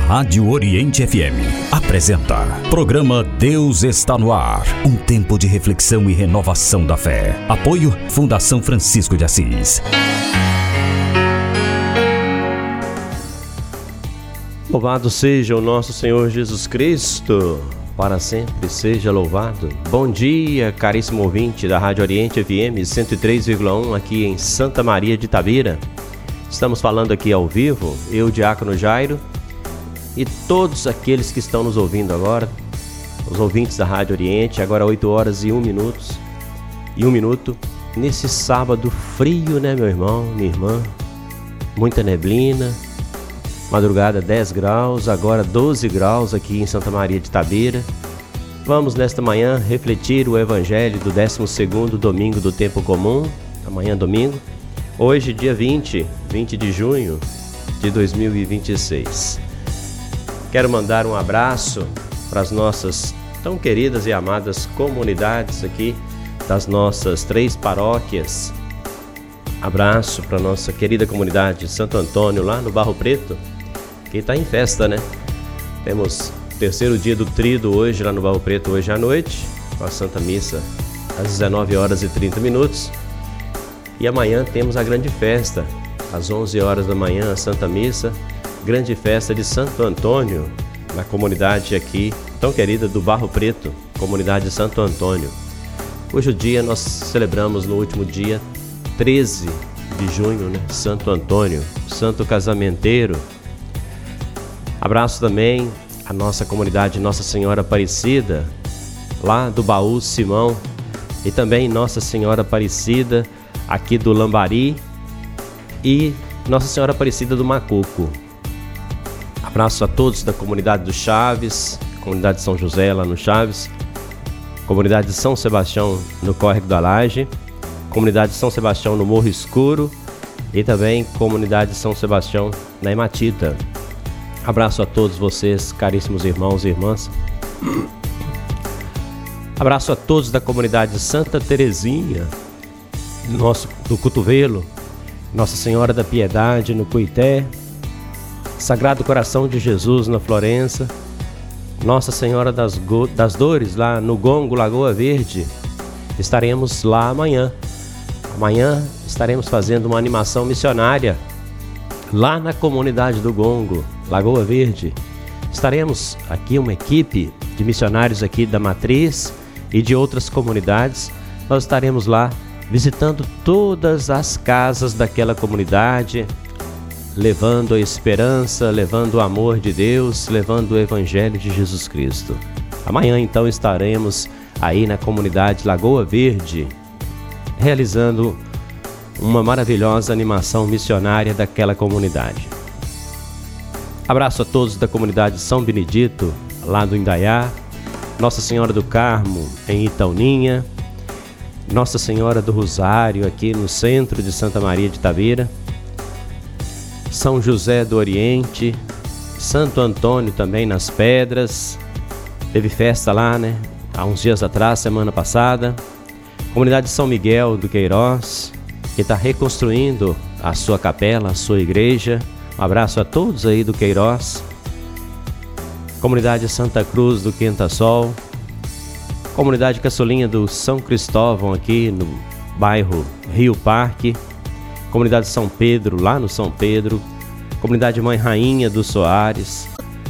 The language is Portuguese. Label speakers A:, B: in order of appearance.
A: Rádio Oriente FM apresenta programa Deus está no ar, um tempo de reflexão e renovação da fé. Apoio Fundação Francisco de Assis.
B: Louvado seja o nosso Senhor Jesus Cristo, para sempre seja louvado. Bom dia, caríssimo ouvinte da Rádio Oriente FM 103,1 aqui em Santa Maria de Itabira. Estamos falando aqui ao vivo, eu, Diácono Jairo, e todos aqueles que estão nos ouvindo agora, os ouvintes da Rádio Oriente, agora 8 horas e 1 minuto, nesse sábado frio, né, meu irmão, minha irmã? Muita neblina, madrugada 10 graus, agora 12 graus aqui em Santa Maria de Itabira. Vamos nesta manhã refletir o Evangelho do 12º domingo do tempo comum, amanhã domingo, hoje dia 20 de junho de 2026. Quero mandar um abraço para as nossas tão queridas e amadas comunidades aqui das nossas 3 paróquias. Abraço para a nossa querida comunidade de Santo Antônio, lá no Barro Preto, que está em festa, né? Temos o 3º dia do Tríduo hoje lá no Barro Preto, hoje à noite, com a Santa Missa às 19 horas e 30 minutos. E amanhã temos a grande festa, às 11 horas da manhã, a Santa Missa, grande festa de Santo Antônio, na comunidade aqui, tão querida do Barro Preto, comunidade de Santo Antônio. Hoje o dia nós celebramos no último dia 13 de junho, né? Santo Antônio, santo casamenteiro. Abraço também a nossa comunidade Nossa Senhora Aparecida, lá do Baú Simão, e também Nossa Senhora Aparecida, aqui do Lambari, e Nossa Senhora Aparecida do Macuco. Abraço a todos da comunidade do Chaves, comunidade de São José lá no Chaves, comunidade de São Sebastião no Córrego da Laje, comunidade de São Sebastião no Morro Escuro e também comunidade de São Sebastião na Hematita. Abraço a todos vocês, caríssimos irmãos e irmãs. Abraço a todos da comunidade de Santa Terezinha, do Cotovelo, Nossa Senhora da Piedade no Cuité, Sagrado Coração de Jesus na Florença, Nossa Senhora das Dores lá no Gongo, Lagoa Verde. Estaremos lá amanhã. Amanhã estaremos fazendo uma animação missionária lá na comunidade do Gongo, Lagoa Verde. Estaremos aqui uma equipe de missionários aqui da Matriz e de outras comunidades. Nós estaremos lá visitando todas as casas daquela comunidade, levando a esperança, levando o amor de Deus, levando o Evangelho de Jesus Cristo. Amanhã então estaremos aí na comunidade Lagoa Verde, realizando uma maravilhosa animação missionária daquela comunidade. Abraço a todos da comunidade São Benedito, lá do Indaiá, Nossa Senhora do Carmo, em Itauninha, Nossa Senhora do Rosário, aqui no centro de Santa Maria de Itabira, São José do Oriente, Santo Antônio também nas Pedras, teve festa lá, né? Há uns dias atrás, semana passada. Comunidade de São Miguel do Queiroz, que está reconstruindo a sua capela, a sua igreja. Um abraço a todos aí do Queiroz. Comunidade Santa Cruz do Quinta-Sol. Comunidade Caçulinha do São Cristóvão, aqui no bairro Rio Parque. Comunidade São Pedro, lá no São Pedro. Comunidade Mãe Rainha do Soares.